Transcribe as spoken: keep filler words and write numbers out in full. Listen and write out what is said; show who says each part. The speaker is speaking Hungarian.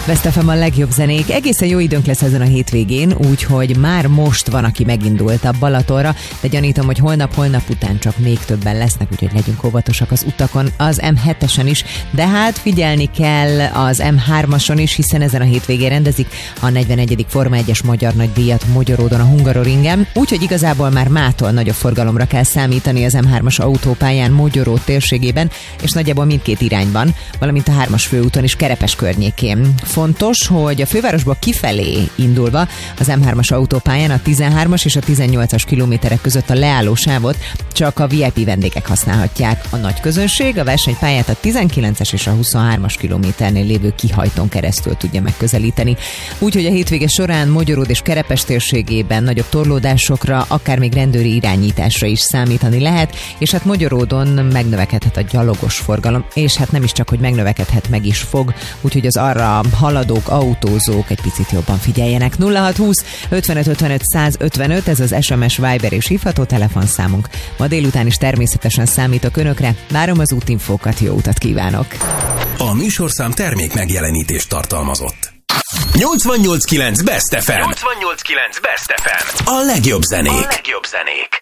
Speaker 1: Best ef em a legjobb zenék. Egészen jó időnk lesz ezen a hétvégén, úgyhogy már most van, aki megindult a Balatonra, de gyanítom, hogy holnap-holnap után csak még többen lesznek, úgyhogy legyünk óvatosak az utakon, az em hetesen is, de hát figyelni kell az em hármason is, hiszen ezen a hétvégén rendezik a negyvenegyedik Forma egyes Magyar Nagydíjat Mogyoródon a Hungaroringen, úgyhogy igazából már mától nagyobb forgalomra kell számítani az em hármas autópályán Mogyoró térségében, és nagyjából mindkét irányban, valamint a hármas főúton is Kerepes környékén. Fontos, hogy a fővárosból kifelé indulva az em hármas autópályán a tizenhármas és a tizennyolcas kilométerek között a leállósávot csak a vé i pé vendégek használhatják. A nagy közönség a versenypályát a tizenkilences és a huszonhármas kilométernél lévő kihajtón keresztül tudja megközelíteni. Úgyhogy a hétvége során Mogyoród és Kerepes térségében nagyobb torlódásokra, akár még rendőri irányításra is számítani lehet, és hát Mogyoródon megnövekedhet a gyalogos forgalom, és hát nem is csak, hogy megnövekedhet, meg is fog, úgyhogy az arra haladók, autózók egy picit jobban figyeljenek. nulla hat húsz ötvenöt ötvenöt százötvenöt, ez az es em es, Viber és hívható telefonszámunk. Ma délután is természetesen számítok önökre. Várom az útinfókat, jó utat kívánok!
Speaker 2: A műsorszám termék megjelenítést tartalmazott. nyolcvannyolc kilenc Best ef em. nyolcvannyolc kilenc Best ef em. A legjobb zenék. A legjobb zenék.